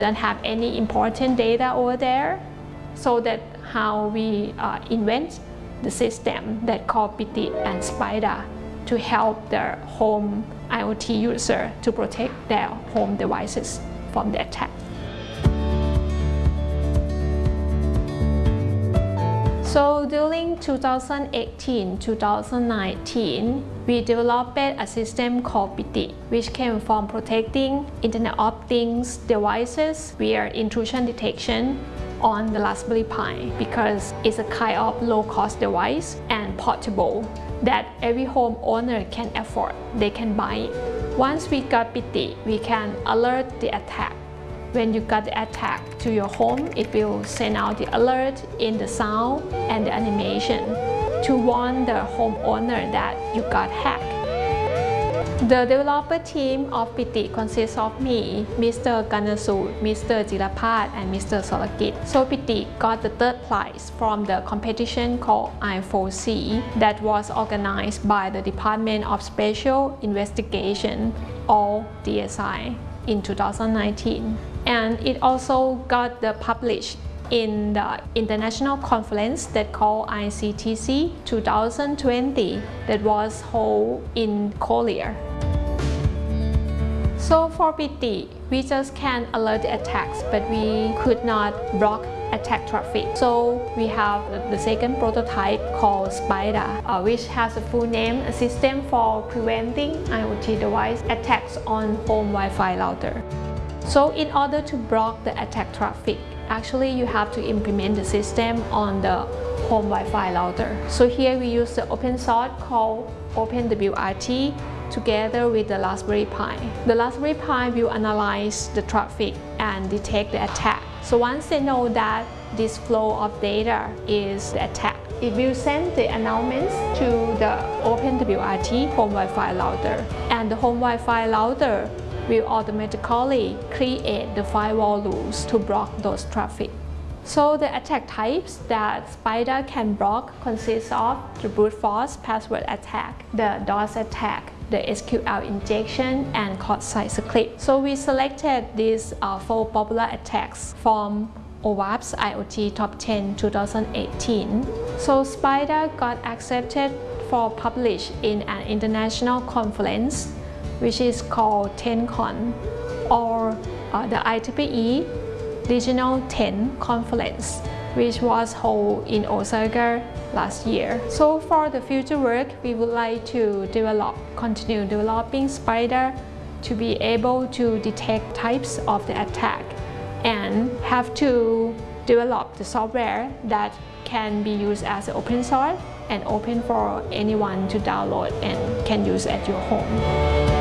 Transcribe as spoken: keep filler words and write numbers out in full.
don't have any important data over there. So that how we uh, invent the system that called Piti and Spider to help their home IoT user to protect their home devices from the attack. So during two thousand eighteen to two thousand nineteen, we developed a system called Piti, which came from protecting Internet of Things devices via intrusion detection on the Raspberry Pi, because it's a kind of low-cost device and portable that every homeowner can afford. They can buy it. Once we got Piti, we can alert the attack. When you got the attack to your home, it will send out the alert in the sound and the animation to warn the homeowner that you got hacked. The developer team of Piti consists of me, Mister Ganasut, Mister Jirapat, and Mister Sorakit. So Piti got the third prize from the competition called I four C that was organized by the Department of Special Investigation, or D S I, in two thousand nineteen. And it also got the published in the international conference that called I C T C two thousand twenty that was held in Korea. So for Piti, we just can alert the attacks, but we could not block attack traffic. So we have the second prototype called Spider, uh, which has a full name, a system for preventing IoT device attacks on home Wi-Fi router. So in order to block the attack traffic, actually you have to implement the system on the home Wi-Fi router. So here we use the open source called OpenWRT together with the Raspberry Pi. The Raspberry Pi will analyze the traffic and detect the attack. So once they know that this flow of data is the attack, it will send the announcements to the OpenWRT home Wi-Fi router. And the home Wi-Fi router will automatically create the firewall rules to block those traffic. So the attack types that Spider can block consist of the brute force password attack, the DOS attack, the S Q L injection, and cross-site script. So we selected these uh, four popular attacks from O W A P's IoT Top ten two thousand eighteen. So Spider got accepted for publish in an international conference, which is called TenCon, or uh, the I triple E Regional ten Conference, which was held in Osaka last year. So for the future work, we would like to develop, continue developing Spider to be able to detect types of the attack, and have to develop the software that can be used as open source and open for anyone to download and can use at your home.